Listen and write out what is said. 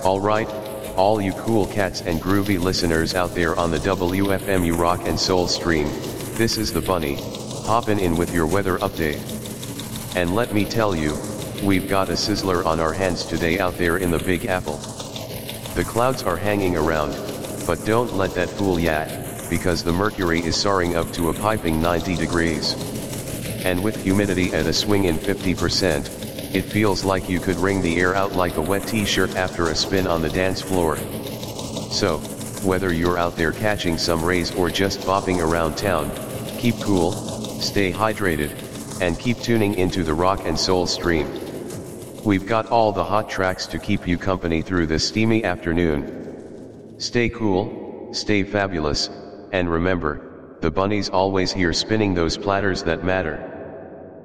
Alright, all you cool cats and groovy listeners out there on the WFMU Rock and Soul stream, this is the Bunny, hoppin' in with your weather update. And let me tell you, we've got a sizzler on our hands today out there in the Big Apple. The clouds are hanging around, but don't let that fool ya, because the mercury is soaring up to a piping 90 degrees. And with humidity at a swingin' 50%, it feels like you could wring the air out like a wet t-shirt after a spin on the dance floor. So, whether you're out there catching some rays or just bopping around town, keep cool, stay hydrated, and keep tuning into the Rock and Soul stream. We've got all the hot tracks to keep you company through this steamy afternoon. Stay cool, stay fabulous, and remember, the Bunny's always here spinning those platters that matter.